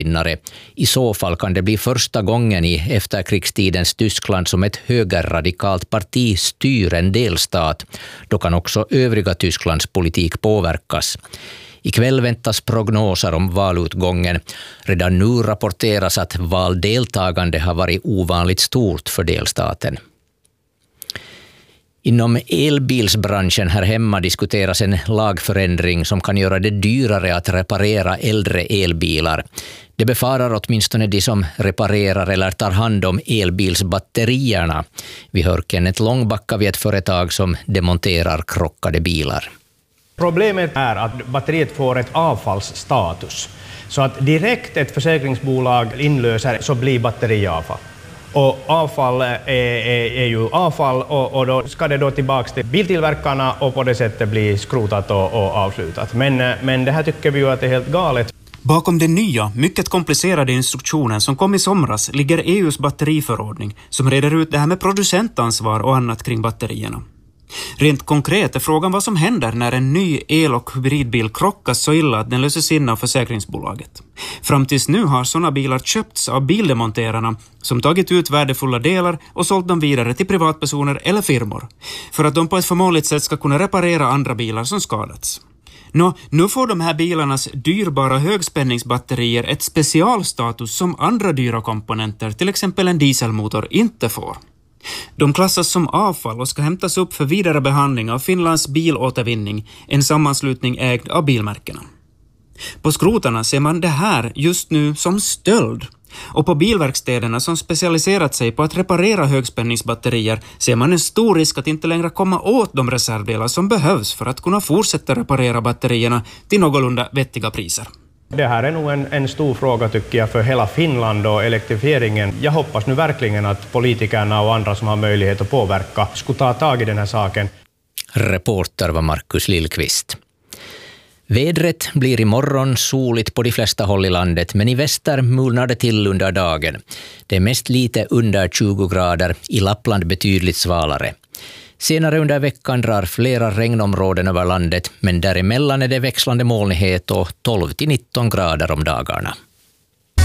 I så fall kan det bli första gången i efterkrigstidens Tyskland som ett högerradikalt parti styr en delstat. Då kan också övriga Tysklands politik påverkas. Ikväll väntas prognoser om valutgången. Redan nu rapporteras att valdeltagande har varit ovanligt stort för delstaten. Inom elbilsbranschen här hemma diskuteras en lagförändring som kan göra det dyrare att reparera äldre elbilar. Det befarar åtminstone de som reparerar eller tar hand om elbilsbatterierna. Vi hör Kenneth Långbacka vid ett företag som demonterar krockade bilar. Problemet är att batteriet får ett avfallsstatus. Så att direkt ett försäkringsbolag inlöser så blir batteriavfall. Och avfall är ju avfall och då ska det då tillbaka till biltillverkarna och på det sättet bli skrotat och avslutat. Men det här tycker vi ju att det är helt galet. Bakom den nya, mycket komplicerade instruktionen som kom i somras ligger EUs batteriförordning som reder ut det här med producentansvar och annat kring batterierna. Rent konkret är frågan vad som händer när en ny el- och hybridbil krockas så illa att den löses in av försäkringsbolaget. Fram tills nu har sådana bilar köpts av bildemonterarna som tagit ut värdefulla delar och sålt dem vidare till privatpersoner eller firmor för att de på ett förmånligt sätt ska kunna reparera andra bilar som skadats. Nu får de här bilarnas dyrbara högspänningsbatterier ett specialstatus som andra dyra komponenter, till exempel en dieselmotor, inte får. De klassas som avfall och ska hämtas upp för vidare behandling av Finlands bilåtervinning, en sammanslutning ägd av bilmärkena. På skrotarna ser man det här just nu som stöld. Och på bilverkstäderna som specialiserat sig på att reparera högspänningsbatterier ser man en stor risk att inte längre komma åt de reservdelar som behövs för att kunna fortsätta reparera batterierna till någorlunda vettiga priser. Det här är nog en stor fråga tycker jag för hela Finland och elektrifieringen. Jag hoppas nu verkligen att politikerna och andra som har möjlighet att påverka skulle ta tag i den här saken. Reporter var Markus Lillqvist. Vädret blir imorgon soligt på de flesta håll i landet, men i väster mulnar det till under dagen. Det är mest lite under 20 grader, i Lappland betydligt svalare. Senare under veckan drar flera regnområden över landet, men däremellan är det växlande molnighet och 12-19 grader om dagarna.